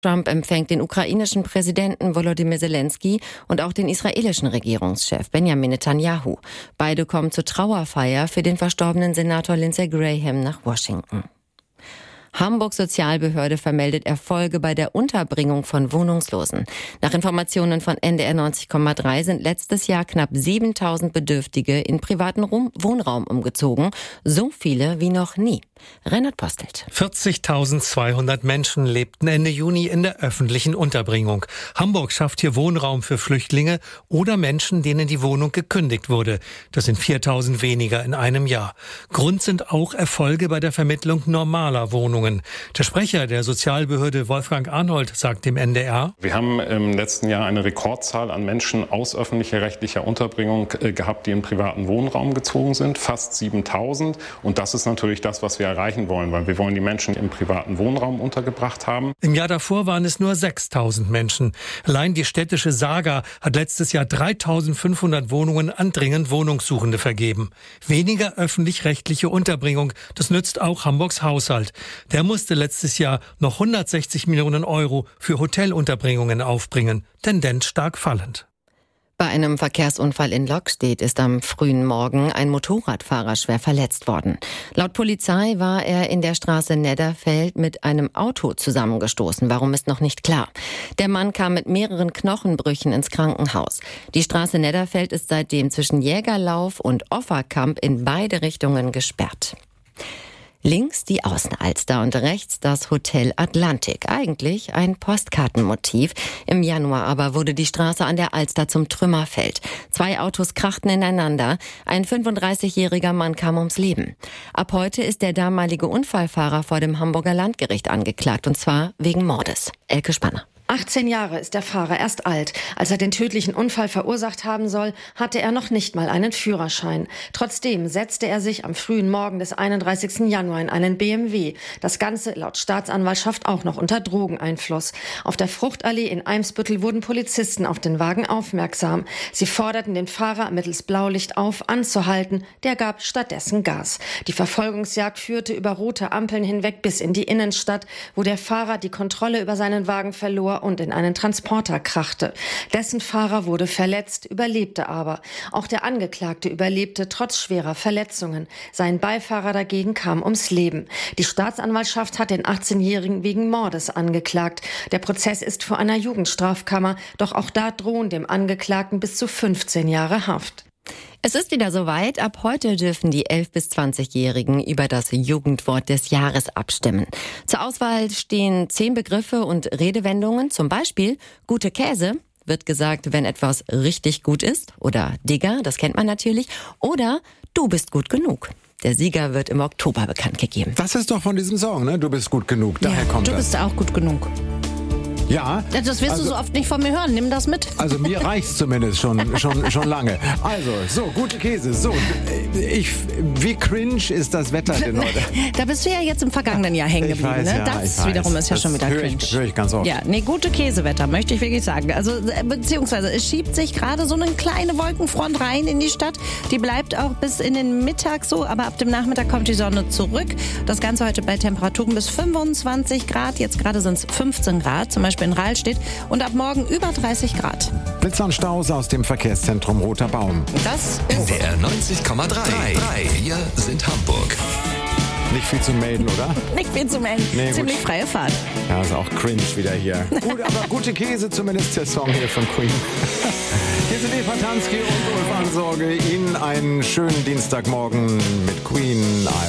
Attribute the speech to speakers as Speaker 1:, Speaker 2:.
Speaker 1: Trump empfängt den ukrainischen Präsidenten Volodymyr Zelensky und auch den israelischen Regierungschef Benjamin Netanyahu. Beide kommen zur Trauerfeier für den verstorbenen Senator Lindsey Graham nach Washington. Hamburgs Sozialbehörde vermeldet Erfolge bei der Unterbringung von Wohnungslosen. Nach Informationen von NDR 90,3 sind letztes Jahr knapp 7.000 Bedürftige in privaten Wohnraum umgezogen. So viele wie noch nie. Reinhard Postelt.
Speaker 2: 40.200 Menschen lebten Ende Juni in der öffentlichen Unterbringung. Hamburg schafft hier Wohnraum für Flüchtlinge oder Menschen, denen die Wohnung gekündigt wurde. Das sind 4.000 weniger in einem Jahr. Grund sind auch Erfolge bei der Vermittlung normaler Wohnungen. Der Sprecher der Sozialbehörde Wolfgang Arnold sagt dem NDR:
Speaker 3: Wir haben im letzten Jahr eine Rekordzahl an Menschen aus öffentlicher rechtlicher Unterbringung gehabt, die in privaten Wohnraum gezogen sind. Fast 7.000. Und das ist natürlich das, was wir erreichen wollen, weil wir wollen die Menschen im privaten Wohnraum untergebracht haben.
Speaker 2: Im Jahr davor waren es nur 6.000 Menschen. Allein die städtische Saga hat letztes Jahr 3.500 Wohnungen an dringend Wohnungssuchende vergeben. Weniger öffentlich-rechtliche Unterbringung, das nützt auch Hamburgs Haushalt. Der musste letztes Jahr noch 160 Millionen Euro für Hotelunterbringungen aufbringen. Tendenz stark fallend.
Speaker 1: Bei einem Verkehrsunfall in Lockstedt ist am frühen Morgen ein Motorradfahrer schwer verletzt worden. Laut Polizei war er in der Straße Nedderfeld mit einem Auto zusammengestoßen. Warum ist noch nicht klar. Der Mann kam mit mehreren Knochenbrüchen ins Krankenhaus. Die Straße Nedderfeld ist seitdem zwischen Jägerlauf und Offerkamp in beide Richtungen gesperrt. Links die Außenalster und rechts das Hotel Atlantik. Eigentlich ein Postkartenmotiv. Im Januar aber wurde die Straße an der Alster zum Trümmerfeld. 2 Autos krachten ineinander. Ein 35-jähriger Mann kam ums Leben. Ab heute ist der damalige Unfallfahrer vor dem Hamburger Landgericht angeklagt, und zwar wegen Mordes. Elke Spanner.
Speaker 4: 18 Jahre ist der Fahrer erst alt. Als er den tödlichen Unfall verursacht haben soll, hatte er noch nicht mal einen Führerschein. Trotzdem setzte er sich am frühen Morgen des 31. Januar in einen BMW. Das Ganze laut Staatsanwaltschaft auch noch unter Drogeneinfluss. Auf der Fruchtallee in Eimsbüttel wurden Polizisten auf den Wagen aufmerksam. Sie forderten den Fahrer mittels Blaulicht auf, anzuhalten. Der gab stattdessen Gas. Die Verfolgungsjagd führte über rote Ampeln hinweg bis in die Innenstadt, wo der Fahrer die Kontrolle über seinen Wagen verlor und in einen Transporter krachte. Dessen Fahrer wurde verletzt, überlebte aber. Auch der Angeklagte überlebte trotz schwerer Verletzungen. Sein Beifahrer dagegen kam ums Leben. Die Staatsanwaltschaft hat den 18-Jährigen wegen Mordes angeklagt. Der Prozess ist vor einer Jugendstrafkammer, doch auch da drohen dem Angeklagten bis zu 15 Jahre Haft.
Speaker 1: Es ist wieder soweit. Ab heute dürfen die 11- bis 20-Jährigen über das Jugendwort des Jahres abstimmen. Zur Auswahl stehen 10 Begriffe und Redewendungen. Zum Beispiel gute Käse wird gesagt, wenn etwas richtig gut ist. Oder Digger, das kennt man natürlich. Oder du bist gut genug. Der Sieger wird im Oktober bekannt gegeben.
Speaker 5: Das ist doch von diesem Song, ne? Du bist gut genug. Daher kommt das.
Speaker 6: Du bist auch gut genug.
Speaker 5: Ja.
Speaker 6: Das wirst du so oft nicht von mir hören. Nimm das mit.
Speaker 5: Also mir reicht's zumindest schon lange. Also, so, gute Käse. So, wie cringe ist das Wetter denn heute?
Speaker 6: Da bist du ja jetzt im vergangenen Jahr hängen geblieben.
Speaker 5: Weiß,
Speaker 6: Ne?
Speaker 5: ja,
Speaker 6: Das wiederum ist ja schon wieder cringe.
Speaker 5: Höre ich ganz oft.
Speaker 6: Ja, nee, gute Käsewetter, möchte ich wirklich sagen. Also, beziehungsweise, es schiebt sich gerade so eine kleine Wolkenfront rein in die Stadt. Die bleibt auch bis in den Mittag so, aber ab dem Nachmittag kommt die Sonne zurück. Das Ganze heute bei Temperaturen bis 25 Grad. Jetzt gerade sind es 15 Grad, zum Beispiel in Rahlstedt. Und ab morgen über 30 Grad.
Speaker 5: Blitzer und Staus aus dem Verkehrszentrum Roter Baum.
Speaker 6: Das
Speaker 7: NDR 90,3. Wir sind Hamburg.
Speaker 5: Nicht viel zu melden, oder?
Speaker 6: nicht viel zu melden.
Speaker 5: Nee,
Speaker 6: ziemlich
Speaker 5: gut.
Speaker 6: freie Fahrt.
Speaker 5: Ja, ist auch cringe wieder hier. Gut, aber gute Käse, zumindest der Song hier von Queen. Hier sind Eva Tansky und Ulf Ansorge. Ihnen einen schönen Dienstagmorgen mit Queen.